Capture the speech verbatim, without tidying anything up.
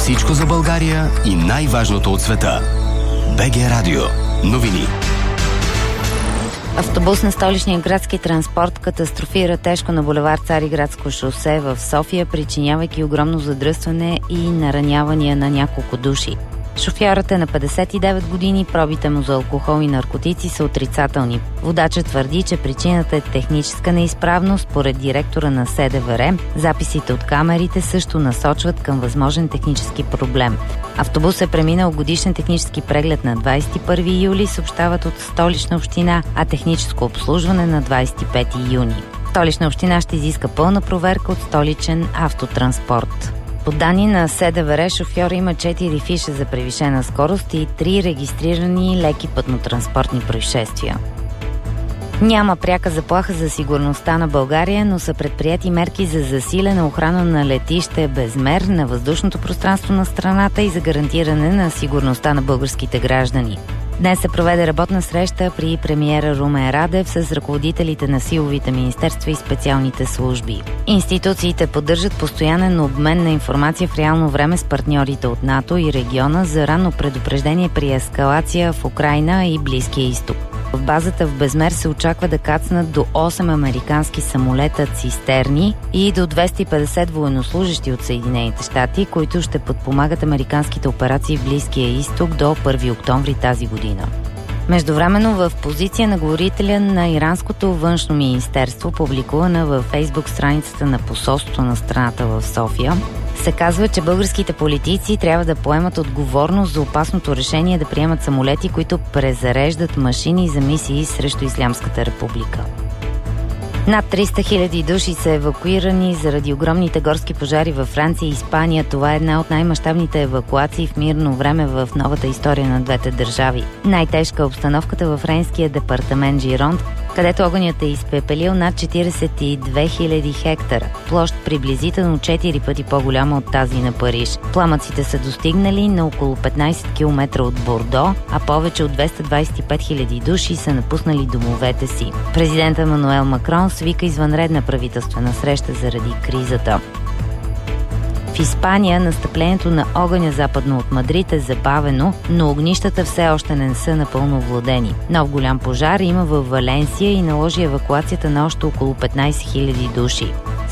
Всичко за България и най-важното от света. БГ Радио. Новини. Автобус на столичния градски транспорт катастрофира тежко на булевард Цариградско шосе в София, причинявайки огромно задръстване и наранявания на няколко души. Шофьорът е на петдесет и девет години, пробите му за алкохол и наркотици са отрицателни. Водачът твърди, че причината е техническа неизправност според директора на СДВР. Записите от камерите също насочват към възможен технически проблем. Автобус е преминал годишен технически преглед на двадесет и първи юли, съобщават от Столична община, а техническо обслужване на двадесет и пети юни. Столична община ще изиска пълна проверка от Столичен автотранспорт. По данни на СДВР, шофьор има четири фиша за превишена скорост и три регистрирани леки пътно-транспортни происшествия. Няма пряка заплаха за сигурността на България, но са предприети мерки за засилена охрана на летище Безмер, на въздушното пространство на страната и за гарантиране на сигурността на българските граждани. Днес се проведе работна среща при премиера Румен Радев с ръководителите на силовите министерства и специалните служби. Институциите поддържат постоянен обмен на информация в реално време с партньорите от НАТО и региона за ранно предупреждение при ескалация в Украйна и Близкия изток. В базата в Безмер се очаква да кацнат до осем американски самолета цистерни и до двеста и петдесет военнослужащи от Съединените щати, които ще подпомагат американските операции в Близкия изток до първи октомври тази година. Междувременно в позиция на говорителя на иранското външно министерство, публикувана във Фейсбук страницата на посолството на страната в София, се казва, че българските политици трябва да поемат отговорност за опасното решение да приемат самолети, които презареждат машини за мисии срещу Ислямската република. Над триста хиляди души са евакуирани заради огромните горски пожари във Франция и Испания. Това е една от най-мащабните евакуации в мирно време в новата история на двете държави. Най-тежка е обстановката във френския департамент Жиронт, където огънят е изпепелил над четиридесет и две хиляди хектара, площ приблизително четири пъти по-голяма от тази на Париж. Пламъците са достигнали на около петнадесет километра от Бордо, а повече от двеста двадесет и пет хиляди души са напуснали домовете си. Президентът Емануел Макрон свика извънредна правителствена среща заради кризата. В Испания настъплението на огъня западно от Мадрид е забавено, но огнищата все още не са напълно овладени. Нов голям пожар има във Валенсия и наложи евакуацията на още около петнадесет хиляди души.